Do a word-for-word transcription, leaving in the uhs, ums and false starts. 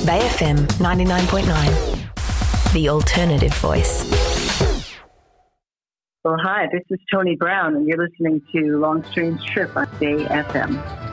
Bay F M ninety-nine point nine, the alternative voice. Well, hi, this is Tony Brown, and you're listening to Longstream's Trip on Bay F M.